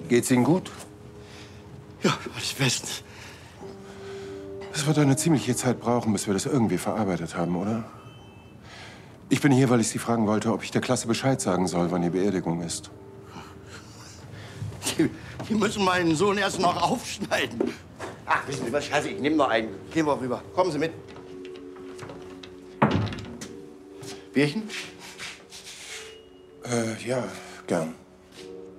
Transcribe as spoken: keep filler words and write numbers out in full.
Geht's Ihnen gut? Ja, alles bestens. Es wird eine ziemliche Zeit brauchen, bis wir das irgendwie verarbeitet haben, oder? Ich bin hier, weil ich Sie fragen wollte, ob ich der Klasse Bescheid sagen soll, wann die Beerdigung ist. Die, die müssen meinen Sohn erst noch aufschneiden. Ach, wissen Sie was, Scheiße, ich nehme noch einen. Gehen wir rüber. Kommen Sie mit. Bierchen? Äh, ja, gern.